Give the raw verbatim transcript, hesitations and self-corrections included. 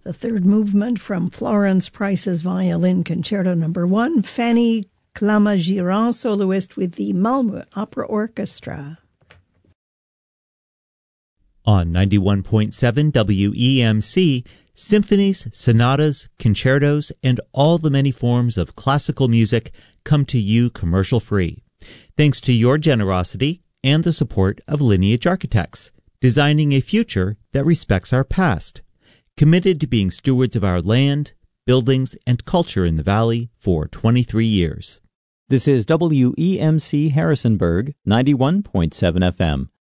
The third movement from Florence Price's Violin Concerto Number One, Fanny Clamagirand, soloist with the Malmö Opera Orchestra. On ninety-one point seven W E M C, symphonies, sonatas, concertos, and all the many forms of classical music come to you commercial-free, thanks to your generosity and the support of Lineage Architects, designing a future that respects our past, committed to being stewards of our land, buildings, and culture in the Valley for twenty-three years. This is W E M C Harrisonburg, ninety-one point seven F M,